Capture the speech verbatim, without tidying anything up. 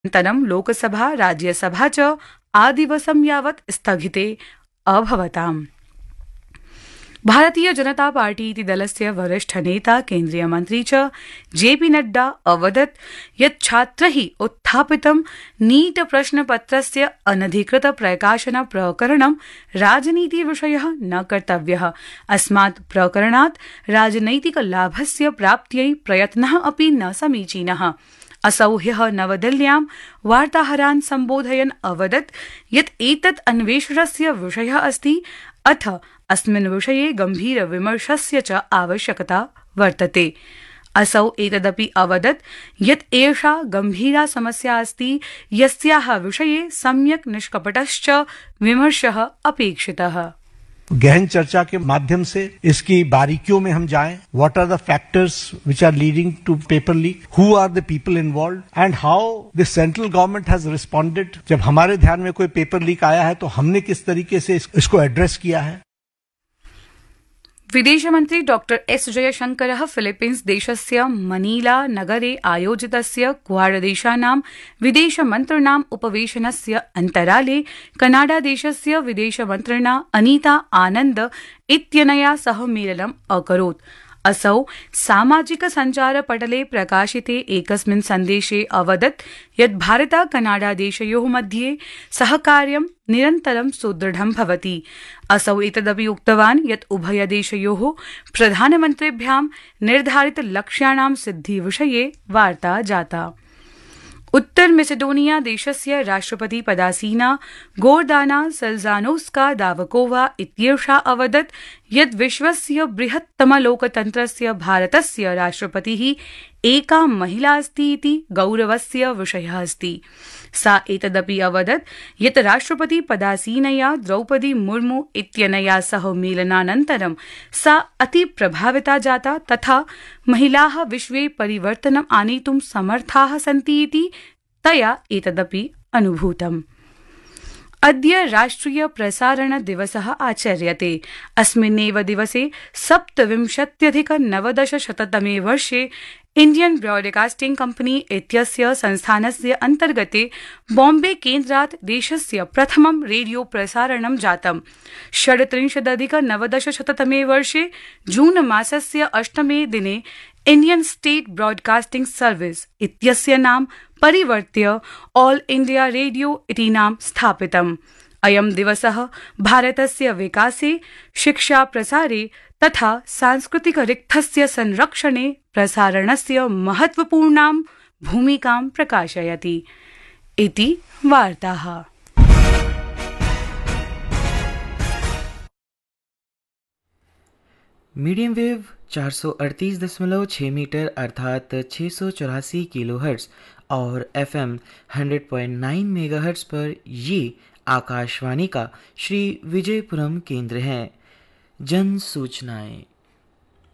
अनन्तरं लोकसभा राज्यसभा च आदिवसं यावत् स्थगिते अभवताम्। भारतीय जनता पार्टी इति दलस्य वरिष्ठ नेता केन्द्रीय मन्त्री च जेपी नड्डा अवदत् यत् छात्रैः उत्थापितं नीट प्रश्नपत्रस्य अनधिकृत प्रकाशन प्रकरणं राजनीतिविषयः न कर्तव्यः। अस्मात् प्रकरणात् राजनैतिक लाभस्य प्राप्त्यै प्रयत्नः अपि न समीचीनः। असौ ह्यः नवदिल्ल्यां वार्ताहरान् सम्बोधयन् अवदत् यत् एतत् अन्वेषणस्य विषयः अस्ति, अथ अस्मिन् विषये गम्भीर विमर्शस्य च आवश्यकता वर्तते। असौ एतदपि अवदत् यत् एषा गम्भीरा समस्या अस्ति, यस्याः विषये सम्यक् निष्कपटश्च विमर्शः अपेक्षितः। गहन चर्चा के माध्यम से इसकी बारीकियों में हम जाएं, what are the factors which are leading to paper leak, who are the people involved and how the central government has responded. जब हमारे ध्यान में कोई पेपर लीक आया है तो हमने किस तरीके से इसको एड्रेस किया है। विदेशमन्त्री डॉक्टर एस जयशंकरः फिलीपीन्स देशस्य मनीला नगरे आयोजितस्य क्वाड देशानां विदेशमन्त्रिणाम् उपवेशनस्य अन्तराले कनाडा देशस्य विदेशमन्त्रिणा अनीता आनन्द इत्यनया सह मेलनम् अकरोत्। असौ सामाजिक सञ्चारपटले प्रकाशिते एकस्मिन् सन्देशे अवदत् यत् भारत कनाडा देशयोः मध्ये सहकार्यं निरन्तरं सुदृढं भवति। असौ एतदपि उक्तवान् यत् उभयदेशयोः प्रधानमन्त्रिभ्यां निर्धारित लक्ष्याणां सिद्धिविषये वार्ता जाता। उत्तर मेसेडोनिया देशस्य राष्ट्रपति पदासीना गोर्दाना सल्जानोस्का दावकोवा इत्येषा अवदत् यत् विश्वस्य बृहत्तम लोकतन्त्रस्य भारतस्य राष्ट्रपतिः एका महिला अस्ति इति गौरवस्य विषयः अस्ति। सा एतदपि अवदत् यत् राष्ट्रपति पदासीनया द्रौपदी मुर्मू इत्यनया सह मेलनानन्तरं सा अति प्रभाविता जाता, तथा महिलाः विश्वे परिवर्तनम् आनेतुं समर्थाः सन्ति इति तया एतदपि अनुभूतम्। अद्य राष्ट्रिय प्रसारण दिवसः आचर्यते। अस्मिन्नेव दिवसे सप्तविंशत्यधिक नवदशशततमे वर्षे इंडियन ब्रॉडकास्टिंग कंपनी इत्यस्य संस्थानस्य अन्तर्गते बॉम्बे केन्द्रात् देशस्य प्रथमं रेडियो प्रसारणं जातम्। षड्त्रिंशदधिक नवदशशततमे वर्षे जून मासस्य अष्टमे दिने इंडियन स्टेट ब्रॉडकास्टिंग सर्विस इत्यस्य नाम परिवर्त्य ऑल इंडिया रेडियो इति नाम स्थापितम्। अयं दिवसः भारतस्य विकासे, शिक्षा प्रसारे तथा सांस्कृतिक रिक्थस्य संरक्षणे प्रसारणस्य महत्वपूर्णां भूमिकां प्रकाशयति इति वार्ताः। मीडियम वेव चार सौ अड़तीस दशमलव छः मीटर अर्थात छः सौ चौरासी किलो हर्ट्स और F am hundred point nine mega hertz पर ये आकाशवाणी का श्री विजयपुरम केंद्र है। जन सूचनाएं।